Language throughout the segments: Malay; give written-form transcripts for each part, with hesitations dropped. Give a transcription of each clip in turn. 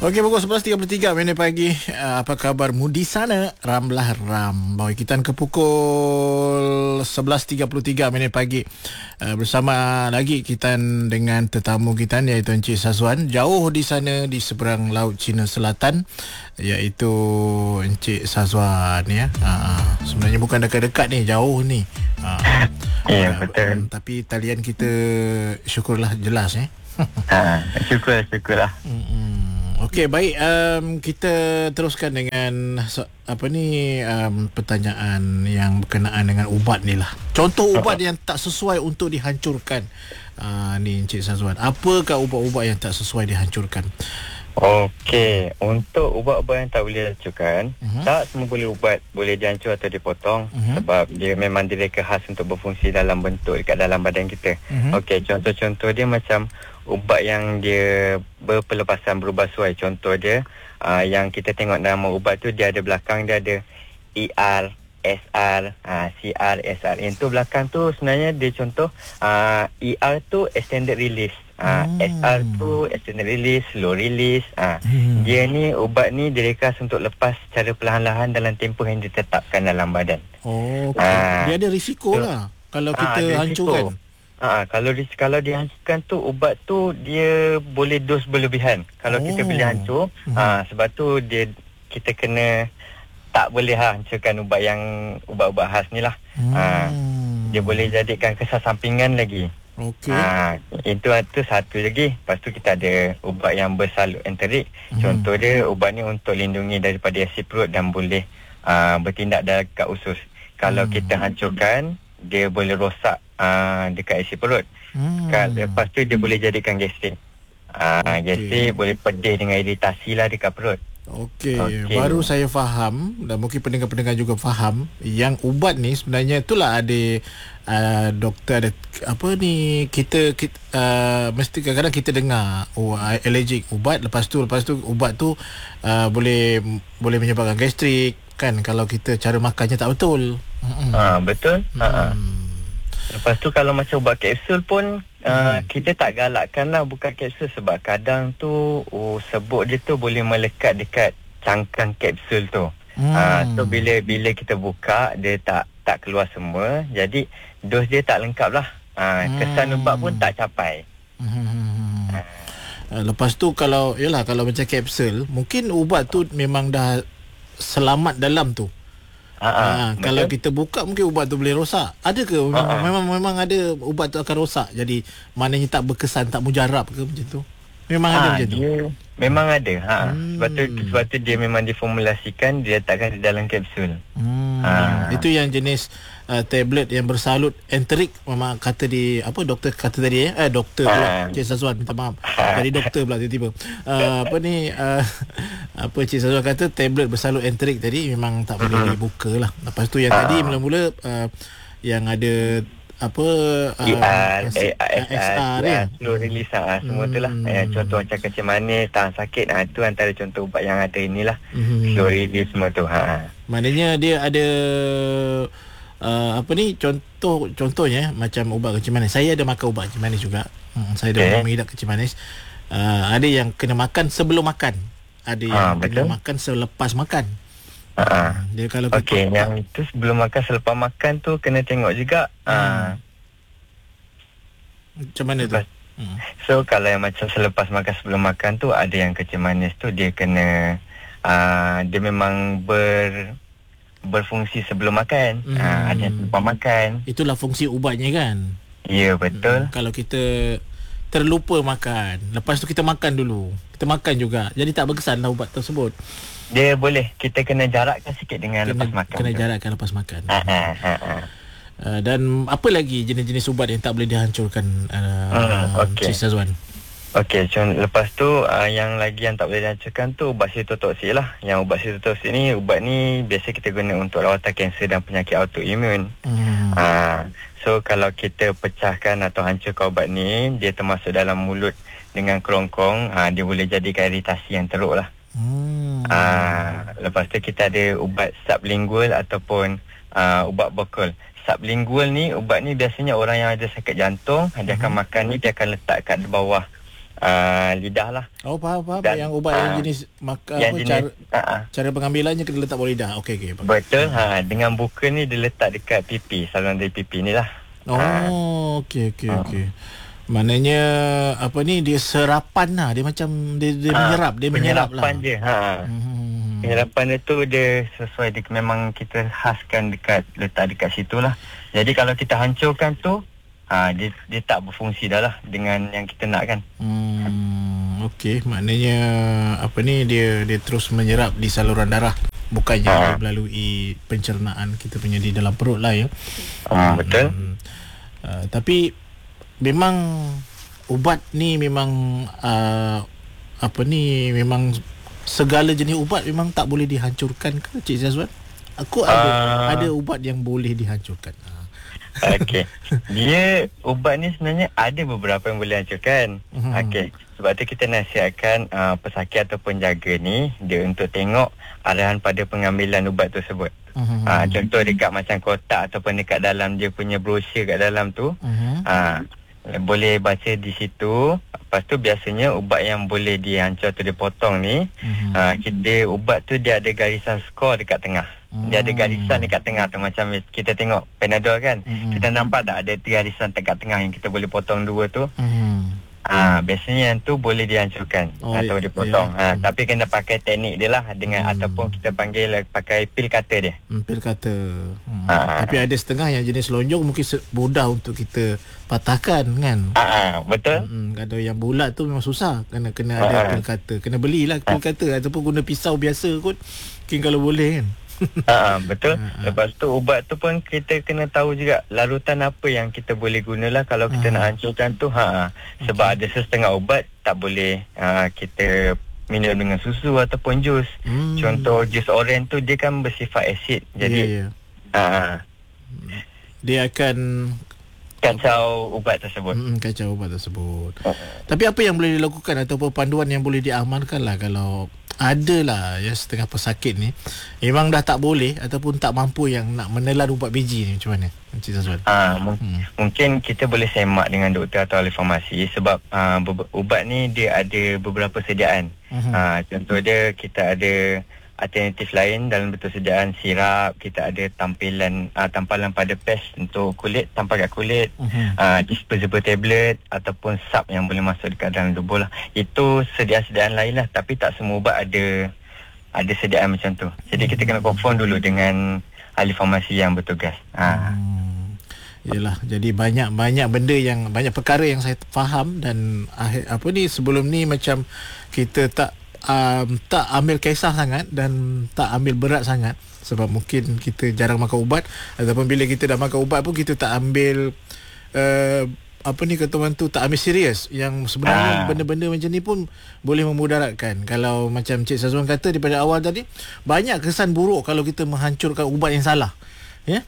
Okey, pukul 11.33 minit pagi. Apa kabarmu di sana? Ramlah Ram. Bawa kita ke pukul 11.33 minit pagi. Bersama lagi kita dengan tetamu kita iaitu Encik Sazwan. Jauh di sana di seberang Laut Cina Selatan, iaitu Encik Sazwan ya. Sebenarnya bukan dekat-dekat ni, jauh ni. Ya, betul. Tapi talian kita syukurlah jelas Syukurlah. Okey, baik. Kita teruskan dengan pertanyaan yang berkenaan dengan ubat ni lah. Contoh ubat yang tak sesuai untuk dihancurkan. Ni Encik Sazwan. Apakah ubat-ubat yang tak sesuai dihancurkan? Okey, untuk ubat-ubat yang tak boleh dihancurkan, tak semua boleh dihancur atau dipotong, sebab dia memang direka khas untuk berfungsi dalam bentuk dekat dalam badan kita. Okey, contoh-contoh dia macam ubat yang dia berpelepasan berubah suai. Contoh dia yang kita tengok nama ubat tu, dia ada belakang dia ada ER, SR, CR, SR. Yang tu belakang tu sebenarnya dia contoh ER tu extended release, SR tu extended release, slow release. Dia ni ubat ni direka untuk lepas secara perlahan-lahan dalam tempoh yang ditetapkan dalam badan. Dia ada risiko lah kalau kita hancurkan. Kalau dihancurkan tu, ubat tu dia boleh dos berlebihan. Kalau kita boleh hancur, sebab tu kita kena tak boleh hancurkan ubat-ubat khas ni lah. Dia boleh jadikan kesan sampingan lagi. Itu satu lagi. Lepas tu kita ada ubat yang bersalut enterik. Contoh dia, ubat ni untuk lindungi daripada asid perut dan boleh bertindak dekat usus. Kalau kita hancurkan, dia boleh rosak dekat isi perut. Lepas tu dia boleh jadikan gastrik. Gastrik boleh pedih dengan iritasi lah dekat perut. Okey. Baru saya faham, dan mungkin pendengar-pendengar juga faham, yang ubat ni sebenarnya itulah ada doktor ada kita mesti kadang-kadang kita dengar allergic ubat, lepas tu ubat tu boleh menyebabkan gastrik kan kalau kita cara makannya tak betul. Betul. Lepas tu kalau macam ubat kapsul pun kita tak galakkan lah buka kapsul, sebab kadang tu sebut dia tu boleh melekat dekat cangkang kapsul tu. So bila kita buka, dia tak keluar semua, jadi dos dia tak lengkap lah. Kesan ubat pun tak capai. Lepas tu kalau macam kapsul, mungkin ubat tu memang dah selamat dalam tu. Kalau kita buka, mungkin ubat tu boleh rosak. Ada ke memang ada ubat tu akan rosak, jadi maknanya tak berkesan, tak mujarab ke macam tu? Memang ada macam tu? Memang ada. Sebab tu dia memang diformulasikan, dia letakkan di dalam kapsul. Itu yang jenis tablet yang bersalut enterik. Memang kata doktor kata tadi doktor pula Cik Sazwan, minta maaf. Jadi doktor pula tiba-tiba. Cik Sazwan kata tablet bersalut enterik tadi memang tak boleh dibuka lah. Lepas tu yang tadi mula-mula yang ada SR ya, slow release semua tu lah. Contoh macam kencing manis, tahan sakit, itu antara contoh ubat yang ada inilah. Slow release semua tu. Maknanya dia ada contohnya macam ubat kencing manis. Saya ada makan ubat kencing manis juga. Saya ada mengidap kencing manis. Ada yang kena makan sebelum makan, ada yang kena makan selepas makan. Dia kalau yang itu sebelum makan, selepas makan tu kena tengok juga. Macam mana tu? So kalau yang macam selepas makan sebelum makan tu, ada yang kencing manis tu dia kena dia memang berfungsi sebelum makan. Ada yang selepas makan. Itulah fungsi ubatnya kan? Ya, betul. Kalau kita terlupa makan, lepas tu kita makan dulu, kita makan juga, jadi tak berkesan lah ubat tersebut. Dia boleh, kita kena jarakkan sikit dengan lepas makan. Kena jarakkan lepas makan. Dan apa lagi jenis-jenis ubat yang tak boleh dihancurkan, Cik Sazwan? Okey, lepas tu yang lagi yang tak boleh dihancurkan tu ubat sitotoksik lah. Yang ubat sitotoksik ni, ubat ni biasa kita guna untuk rawatan kanser dan penyakit autoimun. So kalau kita pecahkan atau hancurkan ubat ni, dia termasuk dalam mulut dengan kerongkong, dia boleh jadikan iritasi yang teruk lah. Lepas tu kita ada ubat sublingual ataupun ubat bokol. Sublingual ni, ubat ni biasanya orang yang ada sakit jantung, dia akan makan ni, dia akan letak kat bawah lidah lah. Oh, faham. Dan, Yang ubat yang jenis yang jenis, cara pengambilannya kena letak bawah lidah. Okey. betul. Dengan buka ni dia letak dekat pipi, saluran dari pipi ni lah. Oh, okey. Maknanya dia serapan lah. Dia macam dia menyerap lah. Penyerapan je. Penyerapan dia tu dia sesuai memang kita khaskan letak dekat situ lah. Jadi kalau kita hancurkan tu, dia tak berfungsi dah lah dengan yang kita nak kan. Okey, maknanya dia terus menyerap di saluran darah, bukannya dia melalui pencernaan kita punya di dalam perut lah ya. Betul. Tapi memang ubat ni memang memang segala jenis ubat memang tak boleh dihancurkan ke, Cik Syazwan? Aku ada ubat yang boleh dihancurkan. Okey. Dia ubat ni sebenarnya ada beberapa yang boleh hancurkan. Okey. Sebab tu kita nasihatkan pesakit atau penjaga ni dia untuk tengok arahan pada pengambilan ubat tersebut. Contoh dekat macam kotak ataupun dekat dalam dia punya brosur kat dalam tu. Boleh baca di situ. Lepas tu biasanya ubat yang boleh dihancur atau dipotong ni, ubat tu dia ada garisan skor dekat tengah. Dia ada garisan dekat tengah tu. Macam kita tengok Panadol kan, kita nampak tak ada garisan dekat tengah yang kita boleh potong dua tu. Biasanya yang tu boleh dihancurkan atau dipotong. Tapi kena pakai teknik dia lah dengan ataupun kita panggil pakai pil cutter dia. Pil cutter. Tapi ada setengah yang jenis lonjong mungkin mudah untuk kita patahkan kan. Betul. Ada yang bulat tu memang susah. Kena ada pil cutter. Kena belilah pil cutter ataupun guna pisau biasa kot. Mungkin kalau boleh kan. Betul. Lepas tu ubat tu pun kita kena tahu juga larutan apa yang kita boleh gunalah kalau kita nak hancurkan tu. Sebab ada setengah ubat tak boleh kita minum dengan susu ataupun jus. Contoh jus oren tu dia kan bersifat asid. Jadi dia akan kacau ubat tersebut. Tapi apa yang boleh dilakukan ataupun panduan yang boleh diamalkan lah kalau adalah ya setengah pesakit ni memang dah tak boleh ataupun tak mampu yang nak menelan ubat biji ni, macam mana Encik Syazwan? Mungkin kita boleh semak dengan doktor atau ahli farmasi sebab ubat ni dia ada beberapa sediaan. Contoh dia kita ada alternatif lain dalam bentuk sediaan sirap, kita ada tampalan pada paste untuk kulit, tampal kat kulit, disposable tablet ataupun sap yang boleh masuk dekat dalam tubuh lah. Itu sediaan-sediaan lain lah, tapi tak semua ubat ada sediaan macam tu. Jadi kita kena confirm dulu dengan ahli farmasi yang bertugas. Yalah, jadi banyak banyak perkara yang saya faham dan sebelum ni macam kita tak ambil kisah sangat dan tak ambil berat sangat sebab mungkin kita jarang makan ubat ataupun bila kita dah makan ubat pun kita tak ambil kata orang tu tak ambil serius yang sebenarnya benda-benda macam ni pun boleh memudaratkan. Kalau macam Cik Syazwan kata daripada awal tadi, banyak kesan buruk kalau kita menghancurkan ubat yang salah. Ya.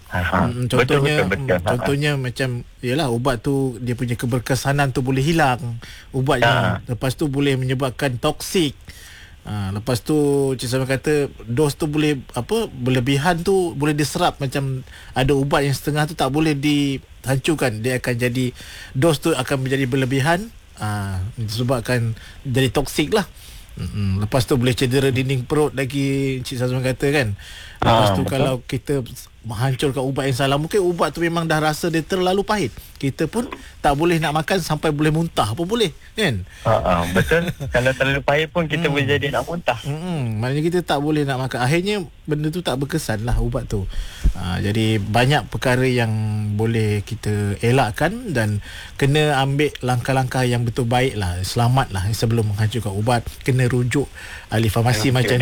Contohnya macam yalah ubat tu dia punya keberkesanan tu boleh hilang ubatnya. Lepas tu boleh menyebabkan toksik. Lepas tu Cik Syazwan kata dos tu boleh berlebihan tu boleh diserap, macam ada ubat yang setengah tu tak boleh dihancurkan, dia akan jadi dos tu akan menjadi berlebihan disebabkan jadi toksik lah. Lepas tu boleh cedera dinding perut lagi Cik Syazwan kata kan. Lepas tu kalau kita menghancurkan ubat yang salah, mungkin ubat tu memang dah rasa dia terlalu pahit, kita pun tak boleh nak makan sampai boleh muntah pun boleh kan. Betul. Kalau terlalu pahit pun kita boleh jadi nak muntah. Maknanya kita tak boleh nak makan, akhirnya benda tu tak berkesan lah ubat tu. Jadi banyak perkara yang boleh kita elakkan dan kena ambil langkah-langkah yang betul baik lah, selamat lah sebelum menghancurkan ubat. Kena rujuk ahli farmasi macam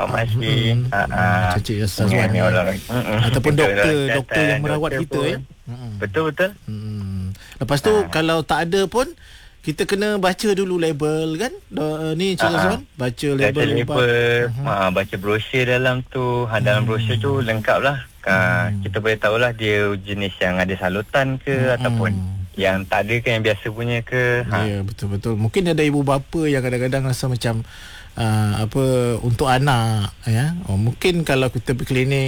Cik Syazwan ataupun doktor yang merawat kita ya. Betul. Lepas tu kalau tak ada pun kita kena baca dulu label kan. Ni Cik Syazwan, baca label baca brosur dalam tu. Dalam brosur tu lengkap lah. Kita boleh tahulah dia jenis yang ada salutan ke ataupun yang tak ada ke, yang biasa punya ke. Ya, betul-betul. Mungkin ada ibu bapa yang kadang-kadang rasa macam untuk anak ya. Mungkin kalau kita pergi klinik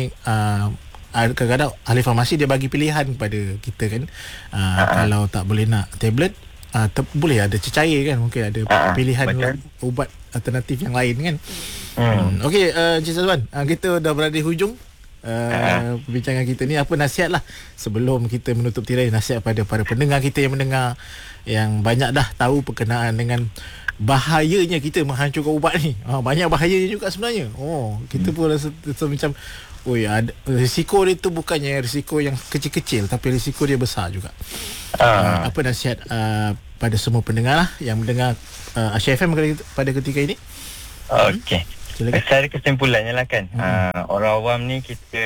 kadang-kadang ahli farmasi dia bagi pilihan kepada kita kan. Kalau tak boleh nak tablet boleh ada cecair kan, mungkin ada pilihan betul. ubat alternatif yang lain kan. Okey, Encik Sazwan, kita dah berada di hujung perbincangan kita ni. Apa nasihat lah sebelum kita menutup tirai, nasihat pada para pendengar kita yang mendengar, yang banyak dah tahu berkenaan dengan bahayanya kita menghancurkan ubat ni. Banyak bahayanya juga sebenarnya. Kita pun rasa macam ada risiko dia tu, bukannya risiko yang kecil-kecil, tapi risiko dia besar juga. Apa nasihat pada semua pendengar lah yang mendengar Asia FM pada ketika ini? Okey. Secara kesimpulannya lah kan, orang awam ni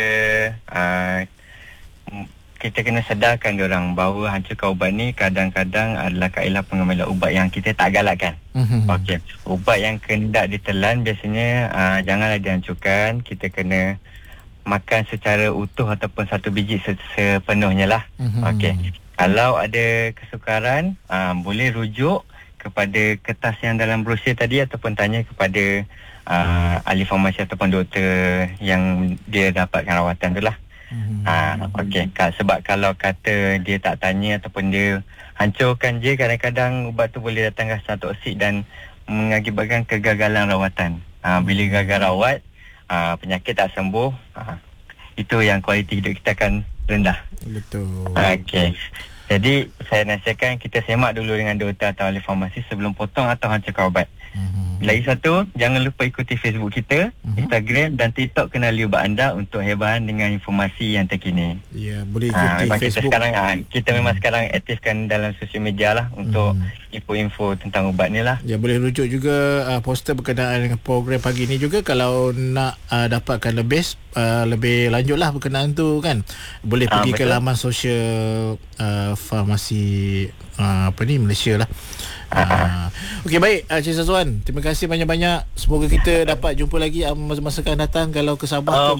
kita kena sedarkan diorang bahawa hancurkan ubat ni kadang-kadang adalah kaedah pengambilan ubat yang kita tak galakkan. Okey, ubat yang hendak ditelan biasanya janganlah dihancurkan. Kita kena makan secara utuh ataupun satu biji sepenuhnya lah. Okey, kalau ada kesukaran, boleh rujuk kepada kertas yang dalam brosur tadi ataupun tanya kepada ahli farmasi ataupun doktor yang dia dapatkan rawatan tu lah. Okey, sebab kalau kata dia tak tanya ataupun dia hancurkan je, kadang-kadang ubat tu boleh datang rasa toksik dan mengakibatkan kegagalan rawatan. Bila gagal rawat, penyakit tak sembuh, itu yang kualiti hidup kita akan rendah. Betul. Okey, jadi saya nasihatkan kita semak dulu dengan doktor atau ahli farmasi sebelum potong atau hancurkan ubat. Lagi satu, jangan lupa ikuti Facebook kita, Instagram dan TikTok Kenali Ubat Anda untuk hebahan dengan informasi yang terkini. Ya, boleh ikuti Facebook. Kita memang sekarang aktifkan dalam sosial media lah untuk info-info tentang ubat ni lah. Ya, boleh rujuk juga poster berkenaan dengan program pagi ni juga kalau nak dapatkan lebih lanjut lah berkenaan tu kan. Boleh pergi ke laman sosial farmasi Malaysia lah. Okey, baik Encik Sazwan, terima kasih banyak-banyak. Semoga kita dapat jumpa lagi masa-masa akan datang. Kalau ke Sabah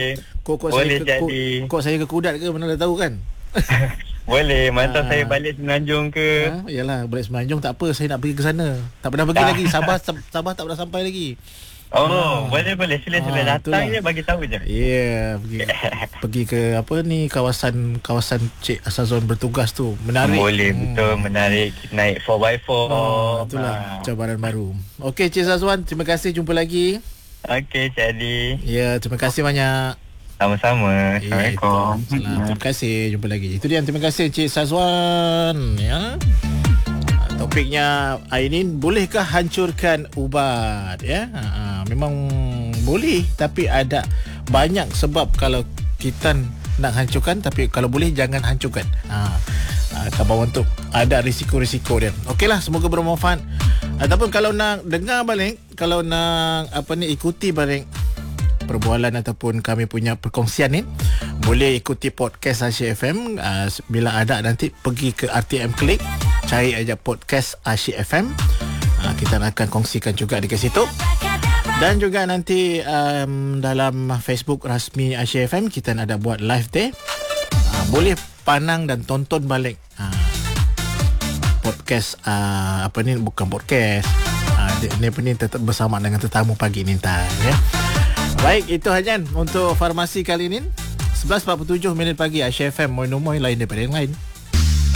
kok saya ke Kudat ke, mana dah tahu kan. Boleh, mantap saya balik Semenanjung ke. Yalah, balik Semenanjung tak apa, saya nak pergi ke sana. Tak pernah pergi lagi. Sabah tak pernah sampai lagi. Boleh sila datang je, bagi tahu je. Pergi ke kawasan Cik Sazwan bertugas tu. Menarik. Boleh, betul, menarik. Naik 4x4. Itulah cabaran baru. Okey Cik Sazwan, terima kasih, jumpa lagi. Okey Cik Adi. Ya, terima kasih banyak. Sama-sama. Assalamualaikum. Terima kasih, jumpa lagi. Itu dia, terima kasih Cik Sazwan ya. Topiknya hari ini, bolehkah hancurkan ubat ya? Memang boleh, tapi ada banyak sebab kalau kita nak hancurkan, tapi kalau boleh jangan hancurkan. Kabar untuk ada risiko-risiko dia. Okeylah, semoga bermanfaat. Ataupun kalau nak dengar balik, kalau nak ikuti balik perbualan ataupun kami punya perkongsian ni, boleh ikuti podcast Asyik FM. Bila ada nanti pergi ke RTM Klik, cari aja podcast Asyik FM. Kita akan kongsikan juga di situ. Dan juga nanti dalam Facebook rasmi Asyik FM kita ada buat live day. Boleh pandang dan tonton balik podcast bukan podcast. Ini tetap bersama dengan tetamu pagi ni ya. Baik, itu Hajan untuk farmasi kali ini. 11.47 minit pagi. Asyik FM, nombor lain daripada yang lain.